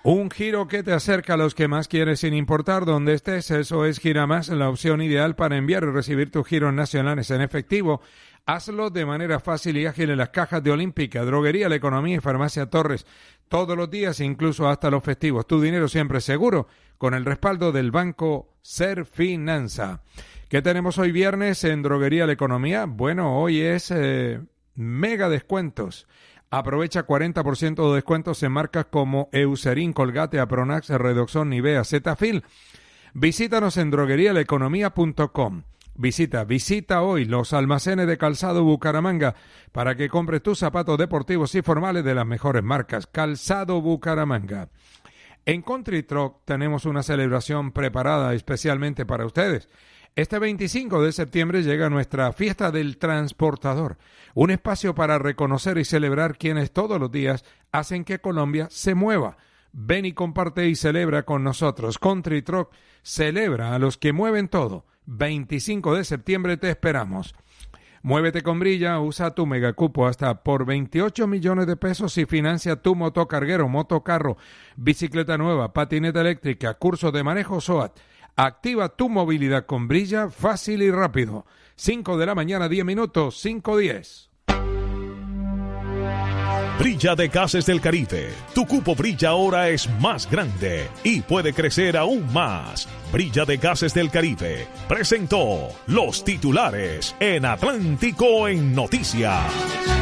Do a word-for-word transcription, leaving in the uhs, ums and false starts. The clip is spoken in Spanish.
Un giro que te acerca a los que más quieres sin importar dónde estés. Eso es Giramás, la opción ideal para enviar y recibir tus giros nacionales en efectivo. Hazlo de manera fácil y ágil en las cajas de Olímpica, Droguería La Economía y Farmacia Torres. Todos los días, incluso hasta los festivos. Tu dinero siempre seguro, con el respaldo del Banco Serfinanza. ¿Qué tenemos hoy viernes en Droguería La Economía? Bueno, hoy es eh, mega descuentos. Aprovecha cuarenta por ciento de descuentos en marcas como Eucerin, Colgate, Apronax, Redoxon, Nivea, Cetaphil. Visítanos en droguería la economía punto com. Visita, visita hoy los almacenes de Calzado Bucaramanga para que compres tus zapatos deportivos y formales de las mejores marcas. Calzado Bucaramanga. En Country Truck tenemos una celebración preparada especialmente para ustedes. Este veinticinco de septiembre llega nuestra fiesta del transportador, un espacio para reconocer y celebrar quienes todos los días hacen que Colombia se mueva. Ven y comparte y celebra con nosotros. Country Truck celebra a los que mueven todo. veinticinco de septiembre te esperamos. Muévete con Brilla, usa tu megacupo hasta por veintiocho millones de pesos y financia tu motocarguero, motocarro, bicicleta nueva, patineta eléctrica, curso de manejo SOAT. Activa tu movilidad con Brilla, fácil y rápido. cinco de la mañana, diez minutos, cinco diez. Brilla de Gases del Caribe. Tu cupo Brilla ahora es más grande y puede crecer aún más. Brilla de Gases del Caribe presentó los titulares en Atlántico en Noticias.